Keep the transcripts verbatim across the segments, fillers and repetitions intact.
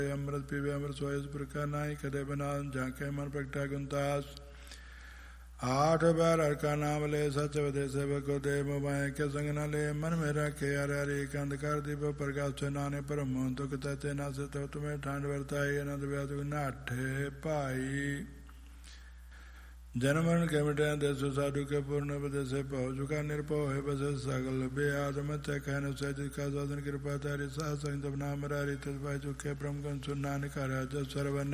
ਅੰਮ੍ਰਿਤ ਪੀਵੇ ਅੰਮ੍ਰਿਤ ਸੋਏ ਇਸ ਪ੍ਰਕਾਰ ਨਾਹੀ ਕਦੇ ਬਨਾਨ ਜਾਂਕੇ ਮਨ ਪ੍ਰਗਟਾ ਗੁੰਤਾਸ आठ बार हर का नाम ले सच वदे सेवक को दे मोबाए के संग न ले मन में रखे हर हरि अंधकार दीप प्रकाश नाने पर मोहन तो कहते ना से तो तुम्हें ठांड वर्ताई अनंत व्यास नाठे पाई जन्म मरण के मिटे देश साधु के पूर्ण पद से पहुँच चुका निरपो है बस सगल बेआद मत कहन से जिसका साधन कृपा तारी सास नाम रारी तस्बाई चुके ब्रह्म कन सुनना निकारा जब सरवन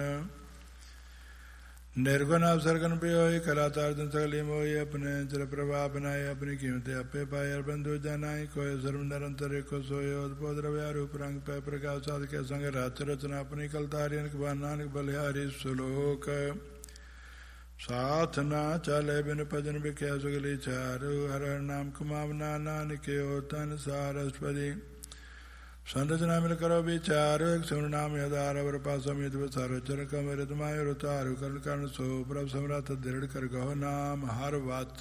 निर्गुण अवसरगन पे हो कलातार दिन सकली मोही अपने चल प्रभाव बनाए अपनी कीमतें अपे पाए बंधु जनाई कोई सर्व निरंतर को सोए उद्बोध रूप रंग पे प्रकाश साध के संग रात रचना अपनी कलतारी नानक बलिहारी सुलोक साथ ना चले बिन भजन बिख्या सुगली चारु हर नाम कुमावना नानके हो तन सारस्पति संरचना मिल करो विचार सुन नाम यदार अवर पासमित सारोचर कमर तुम्हारे रुतारु कर्ण कर्ण सो प्रभ सम्राट दृढ़ कर गहो नाम हर वाच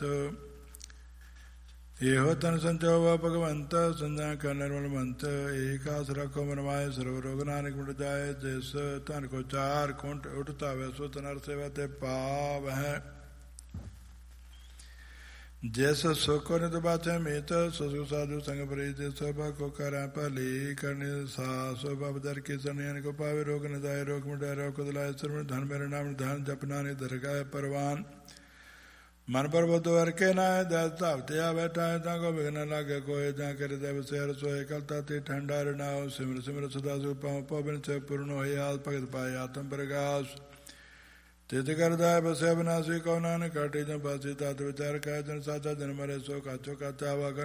ये हो तन संचो व भगवंत संजा का निर्मल मंत एकास रखो मनमाय सर्व रोग नानक मिट जाए जैस तन को चार कुंठ उठता वै सो तनर सेवते पाव है जैसा सुख नित बाचे मित ससु साधु संग परिज सभा को करा पली करने सासो बाब दर की सनयन को पावे रोग न जाए रोग मिटाए रोग दिलाए सर्व धन मेरे नाम धन जपना ने दरगाह परवान मन पर वो तो हर के ना है दाता त्या बैठा है ता को बिगन लागे कोई जा करे देव शहर सोए कलता ती ठंडा रनाओ सिमर सिमर सदा सु पाओ पवन से पूर्ण हो हाल भगत पाए आत्म प्रकाश तिथ करदाय बसे बनासी कौ नानक काटे जन पासी तात विचार का जन साचा जन मरे सो काचो का चावा